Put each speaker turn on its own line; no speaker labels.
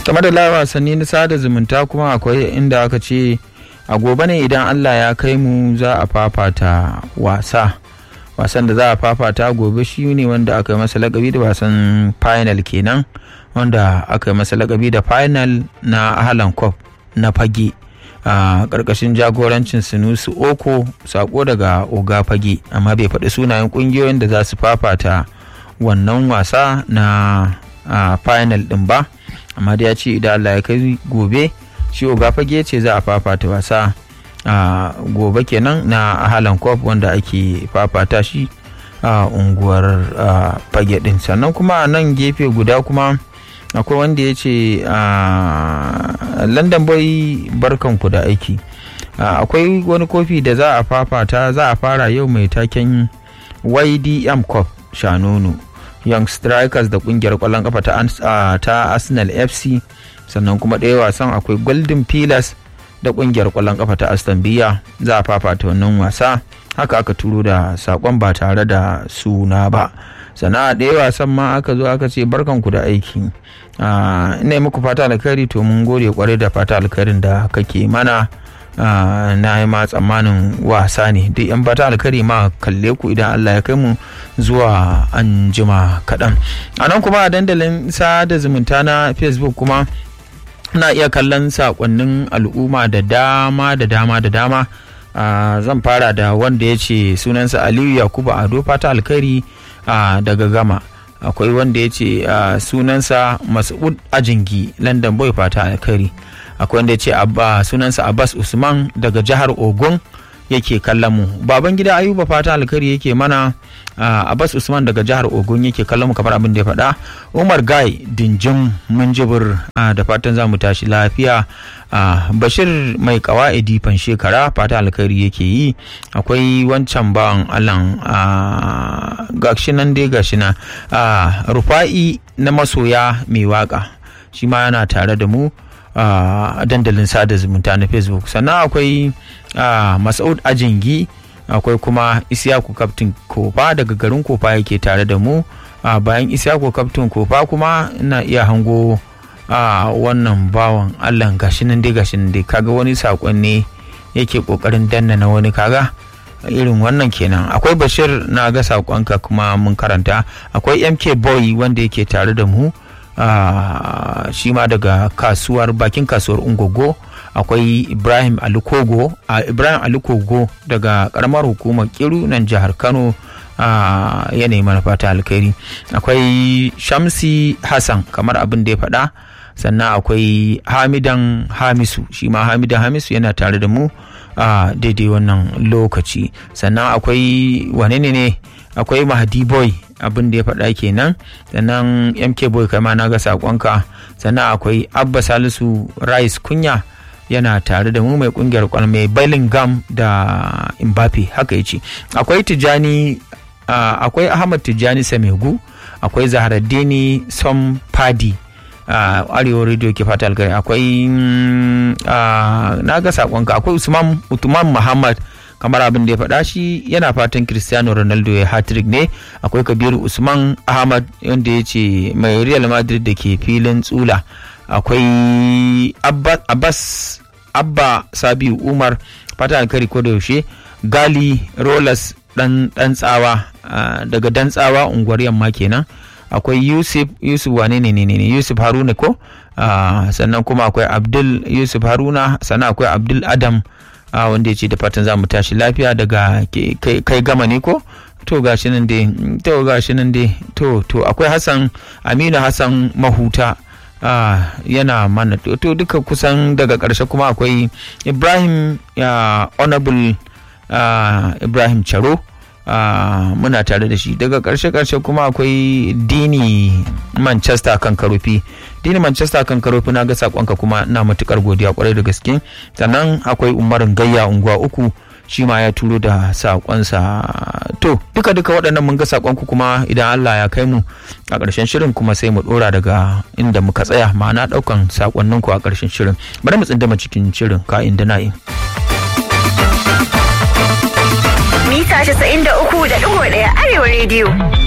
kamar da wasanni na sada zumunta kuma akwai inda aka ce a gobe ne idan Allah ya kai mu za a fafata wasan da za a fafata gobe shi ne wanda aka yi masa lakabi da wasan final kenan, wanda aka yi masa lakabi da final na Ahlan Cup na fage a ƙarƙashin jagorancin Sunusi Oko. Sako daga Oga Fage, amma bai faɗi sunayen ƙungiyoyin da za su fafata wannan wasa na final ɗin ba, amma da ya ce idan Allah ya kai gobe shi Oga Fage ce za a fafata wasa gobe kenan na Ahlan Cup wanda ake fafata shi a unguwar Fage ɗin. Sannan kuma a nan gefe guda kuma akwai wanda ya ce London Boy barkanku da aiki. Akwai wani kofi da za a fafata, za a fara yau mai taken YDM Cup Shanonu Young Strikers da kungiyar kwallon kafa ta Arsenal FC. Sannan kuma ɗaya wasan akwai Golden Pillars da kungiyar kwallon kafa ta Aston Villa, za a fafata wannan wasa. Haka aka turo da sakon ba tare da suna ba. Sana'a ɗaya wasan ma aka zo aka ce barkanku da aiki, ina muku fata alkhairi. To mun gode kwarai da fata alkhairin da kake mana. Na yi ma tsammanin wasa ne, duk yan fata alkhairi ma kalle ku idan Allah ya kai mu zuwa an jima kaɗan. A nan kuma a dandalin sada zumunta na Facebook kuma na iya kallon sakonnin al'umma da dama. Zan fara da wanda ya ce sunansa Aliyu Yakubu Ado, fata alkhairi daga Gama. Akwai wanda ya ce sunansa Mas'ud Ajingi, London Boy, fata alkhairi. Akwai wanda ya ce sunansa Abbas Usman daga jihar Ogun yake kallon mu. Baban gida Ayuba, fata alkhairi yake mana. Abbas Usman daga jihar Ogun yake kallon mu kamar abin da ya faɗa. Umar Gai Dinjin Minjibir, da fatan za mu tashi lafiya. Bashir mai kawa'idi fan shekara, fata alkhairi yake yi. Akwai wancan bawan Allan gashi nan Rufa'i na masoya mai waka, shi ma yana tare da mu a dandalin sada zumunta na Facebook. Sannan akwai Mas'ud Ajingi, akwai kuma Isiyaku Kaftin Kofa daga garin Kofa yake tare da mu. Bayan Isiyaku Kaftin Kofa kuma ina iya hango wannan bawan Allah gashi nan dai kaga wani sakon ne yake kokarin danna na wani, kaga irin wannan kenan. Akwai Bashir, na ga sakonka kuma mun karanta. Akwai MK Boy wanda yake tare da mu shi ma daga bakin kasuwar Ungogo. Akwai Ibrahim Alukogo daga karamar hukumar Kiru nan jihar Kano, yanayi mana fata alkhairi. Akwai Shamsi Hassan kamar abin da ya faɗa. Sannan akwai Hamidan Hamisu, shi ma Hamidan Hamisu yana tare da mu daidai wannan lokaci. Sannan akwai wane ne akwai Mahdi Boy, abin da ya faɗa kenan. Sannan MK Boy kai ma na ga sakonka. Sannan akwai Abba Salisu Rice Kunya yana tare da mu, mai kungiyar kwalmai Bellingham da Mbappe, haka yace. Akwai Tijani akwai Ahmad Tijani Samegu, akwai Zaharaddini Sompadi Arewa Radio ke fata alkhairi. Akwai na ga sakonka. Akwai Usman Muhammad kamar abin da ya faɗa, shi yana fatan Cristiano Ronaldo ya hat-trick ne. Akwai Kabiru Usman Ahmad wanda ya ce mai Real Madrid da ke filin Tsula. Akwai Abba Sabiu Umar, fata alkhairi ko da yaushe. Gali Rollers dan tsawa daga dan tsawa unguwar yamma kenan. Akwai Yusuf wane ne Yusuf Haruna ko. Sannan kuma akwai Abdul Yusuf Haruna. Sannan akwai Abdul Adam wanda ya ce da fatan za mu tashi lafiya daga kai Gama ne ko. To gashi nan dai to akwai Hassan Aminu Hassan Mahuta, yana mana to duka kusan daga ƙarshe. Kuma akwai Ibrahim Honorable Ibrahim Charo, muna tare da shi daga ƙarshe. Kuma akwai Dini Manchester kan karofi na ga sakonka kuma ina matukar godiya kwarai da gaske. Sannan akwai Umarin Gayya unguwa 3, shi ma ya turo da sakonsa. To duka waɗannan mun ga sakonku, kuma idan Allah ya kai mu a ƙarshen shirin kuma sai mu ɗora daga inda muka tsaya, ma'ana ɗaukan sakonninku a ƙarshen shirin. Bari mu tsindama cikin shirin ka'in da na'in.
Mita 93.1 Arewa Radio.